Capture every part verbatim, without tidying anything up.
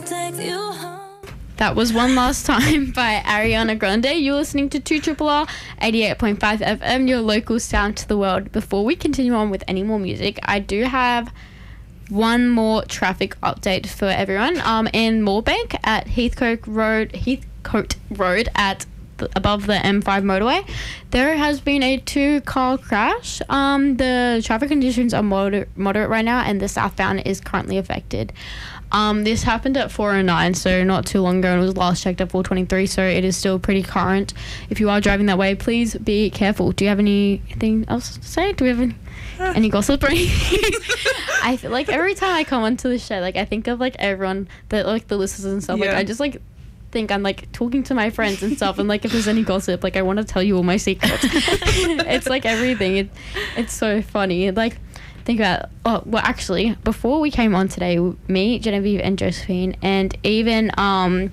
That was One Last Time by Ariana Grande. You're listening to two R R R eighty-eight point five F M, your local sound to the world. Before we continue on with any more music, I do have one more traffic update for everyone. Um, in Moorebank at Heathcote Road, Heathcote Road at the, above the M five motorway, there has been a two-car crash. Um, the traffic conditions are moder- moderate right now, and the southbound is currently affected. Um, this happened at four oh nine, so not too long ago, and it was last checked at four twenty-three, so it is still pretty current. If you are driving that way, please be careful. Do you have anything else to say? Do we have any, any gossip or anything? I feel like every time I come onto the show, like, I think of, like, everyone, that like, the listeners and stuff. Yeah. Like, I just, like, think I'm, like, talking to my friends and stuff, and, like, if there's any gossip, like, I want to tell you all my secrets. It's, like, everything. It, it's so funny. Like, think about, oh, well, actually, before we came on today, me, Genevieve, and Josephine, and even um,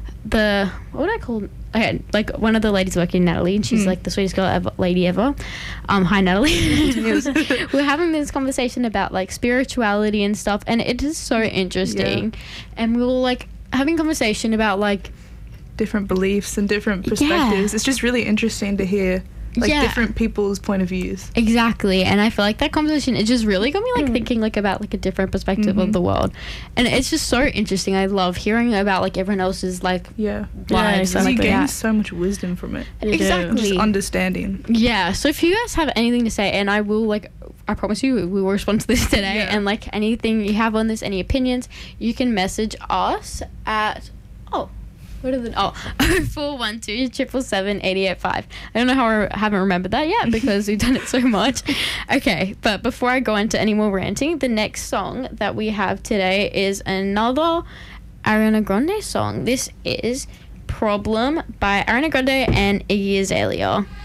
the, what would I call, okay, like, one of the ladies working, Natalie, and she's, mm. like, the sweetest girl ever, lady ever. Um, hi, Natalie. was, we're having this conversation about, like, spirituality and stuff, and it is so interesting. Yeah. And we were, like, having conversation about, like, different beliefs and different perspectives. Yeah. It's just really interesting to hear, like, yeah. different people's point of views. Exactly. And I feel like that conversation, it just really got me, like, mm. thinking, like, about, like, a different perspective mm-hmm. of the world. And it's just so interesting. I love hearing about, like, everyone else's, like, yeah. lives. Yeah, and, like, you gain that. so much wisdom from it. Exactly. Just understanding. Yeah. So if you guys have anything to say, and I will, like, I promise you, we will respond to this today. Yeah. And, like, anything you have on this, any opinions, you can message us at, oh, what are the, oh, oh four one two, seven seven, eight eight five. I don't know how I haven't remembered that yet because we've done it so much. Okay, but before I go into any more ranting, the next song that we have today is another Ariana Grande song. This is Problem by Ariana Grande and Iggy Azalea.